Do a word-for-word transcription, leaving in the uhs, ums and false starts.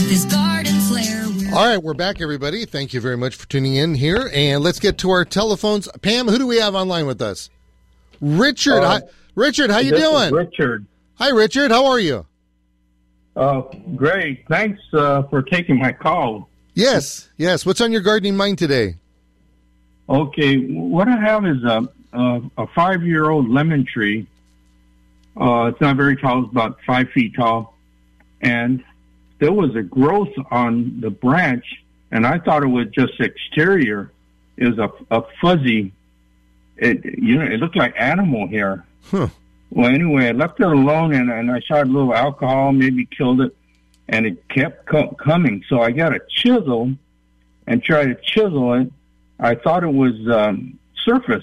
with his garden flair. All right, we're back, everybody. Thank you very much for tuning in here. And let's get to our telephones. Pam, who do we have online with us? Richard. Uh, Hi, Richard, how you this is doing? Richard. Hi, Richard. How are you? Uh, great. Thanks uh, for taking my call. Yes, yes. What's on your gardening mind today? Okay, what I have is a a, a five-year-old lemon tree. Uh, it's not very tall. It's about five feet tall. And there was a growth on the branch, and I thought it was just exterior. It was a, a fuzzy, it, you know, it looked like animal hair. Huh. Well, anyway, I left it alone, and, and I shot a little alcohol, maybe killed it, and it kept co- coming. So I got a chisel and tried to chisel it. I thought it was um, surface,